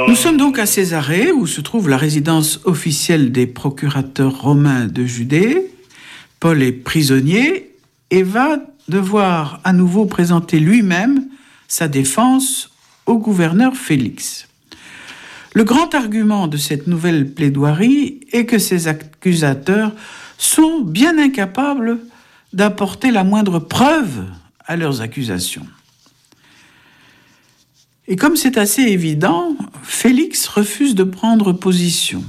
Nous sommes donc à Césarée, où se trouve la résidence officielle des procurateurs romains de Judée. Paul est prisonnier et va devoir à nouveau présenter lui-même sa défense au gouverneur Félix. Le grand argument de cette nouvelle plaidoirie est que ces accusateurs sont bien incapables d'apporter la moindre preuve à leurs accusations. Et comme c'est assez évident, Félix refuse de prendre position.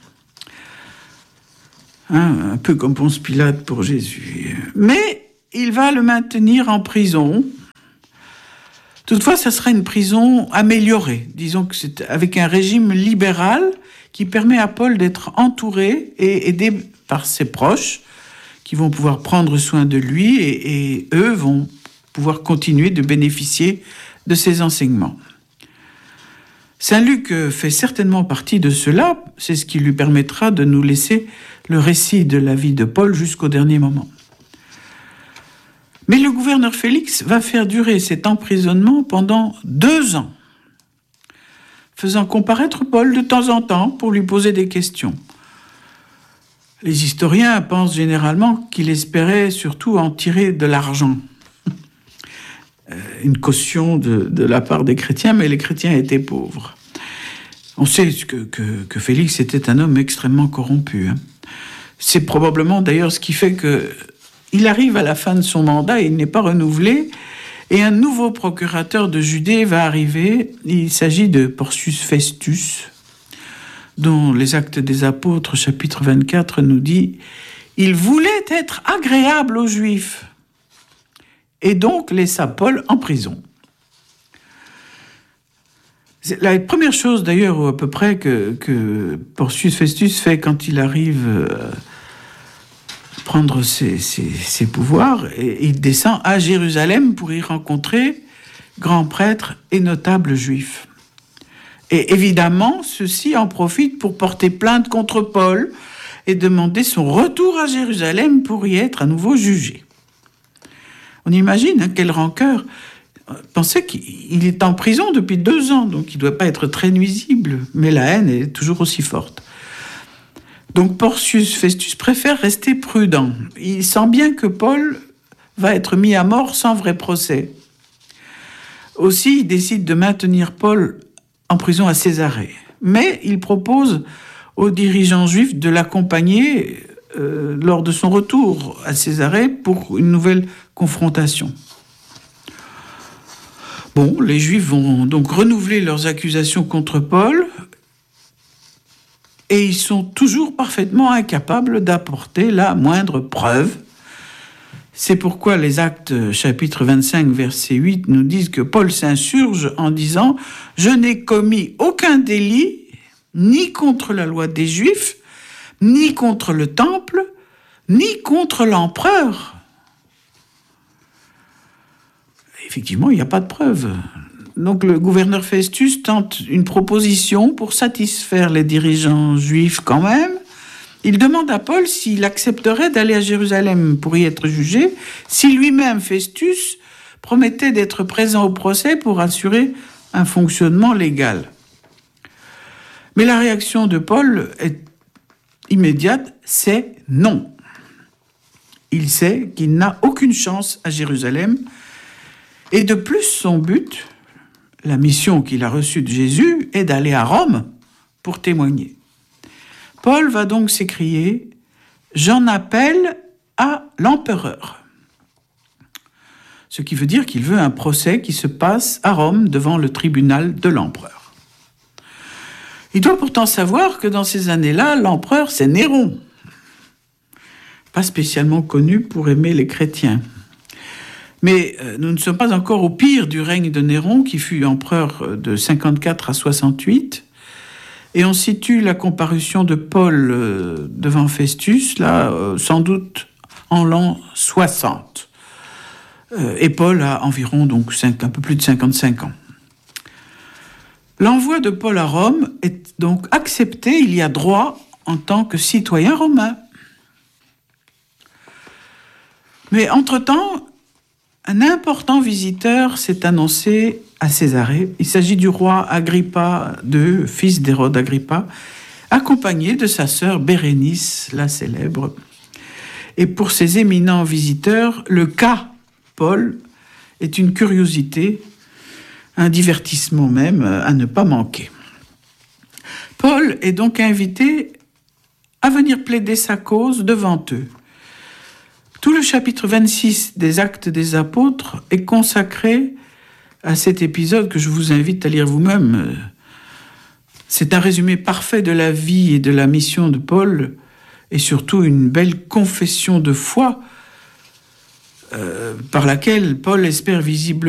Un peu comme Ponce Pilate pour Jésus. Mais il va le maintenir en prison. Toutefois, ça sera une prison améliorée. Disons que c'est avec un régime libéral qui permet à Paul d'être entouré et aidé par ses proches qui vont pouvoir prendre soin de lui et eux vont pouvoir continuer de bénéficier de ses enseignements. Saint Luc fait certainement partie de cela, c'est ce qui lui permettra de nous laisser le récit de la vie de Paul jusqu'au dernier moment. Mais le gouverneur Félix va faire durer cet emprisonnement pendant 2 ans, faisant comparaître Paul de temps en temps pour lui poser des questions. Les historiens pensent généralement qu'il espérait surtout en tirer de l'argent. Une caution de la part des chrétiens, mais les chrétiens étaient pauvres. On sait que Félix était un homme extrêmement corrompu. C'est probablement d'ailleurs ce qui fait qu'il arrive à la fin de son mandat et il n'est pas renouvelé, et un nouveau procurateur de Judée va arriver. Il s'agit de Porcius Festus, dont les Actes des Apôtres, chapitre 24, nous dit « Il voulait être agréable aux Juifs ». Et donc laissa Paul en prison. C'est la première chose d'ailleurs à peu près que Porcius Festus fait quand il arrive à prendre ses pouvoirs, et il descend à Jérusalem pour y rencontrer grands prêtres et notables juifs. Et évidemment, ceux-ci en profitent pour porter plainte contre Paul et demander son retour à Jérusalem pour y être à nouveau jugé. On imagine quelle rancœur. Pensez qu'il est en prison depuis 2 ans, donc il ne doit pas être très nuisible, mais la haine est toujours aussi forte. Donc Porcius Festus préfère rester prudent. Il sent bien que Paul va être mis à mort sans vrai procès. Aussi, il décide de maintenir Paul en prison à Césarée. Mais il propose aux dirigeants juifs de l'accompagner lors de son retour à Césarée pour une nouvelle confrontation. Bon, les Juifs vont donc renouveler leurs accusations contre Paul et ils sont toujours parfaitement incapables d'apporter la moindre preuve. C'est pourquoi les Actes, chapitre 25, verset 8, nous disent que Paul s'insurge en disant « Je n'ai commis aucun délit, ni contre la loi des Juifs, ni contre le temple, ni contre l'empereur. » Effectivement, il n'y a pas de preuve. Donc le gouverneur Festus tente une proposition pour satisfaire les dirigeants juifs quand même. Il demande à Paul s'il accepterait d'aller à Jérusalem pour y être jugé, si lui-même, Festus, promettait d'être présent au procès pour assurer un fonctionnement légal. Mais la réaction de Paul est immédiate, c'est non. Il sait qu'il n'a aucune chance à Jérusalem. Et de plus, son but, la mission qu'il a reçue de Jésus, est d'aller à Rome pour témoigner. Paul va donc s'écrier « J'en appelle à l'empereur ». Ce qui veut dire qu'il veut un procès qui se passe à Rome devant le tribunal de l'empereur. Il doit pourtant savoir que dans ces années-là, l'empereur, c'est Néron, pas spécialement connu pour aimer les chrétiens. Mais nous ne sommes pas encore au pire du règne de Néron, qui fut empereur de 54 à 68. Et on situe la comparution de Paul devant Festus, là, sans doute en l'an 60. Et Paul a environ donc un peu plus de 55 ans. L'envoi de Paul à Rome est donc accepté, il y a droit en tant que citoyen romain. Mais entre-temps, un important visiteur s'est annoncé à Césarée. Il s'agit du roi Agrippa II, fils d'Hérode Agrippa, accompagné de sa sœur Bérénice, la célèbre. Et pour ces éminents visiteurs, le cas Paul est une curiosité, un divertissement même à ne pas manquer. Paul est donc invité à venir plaider sa cause devant eux. Tout le chapitre 26 des Actes des Apôtres est consacré à cet épisode que je vous invite à lire vous-même. C'est un résumé parfait de la vie et de la mission de Paul, et surtout une belle confession de foi par laquelle Paul espère visiblement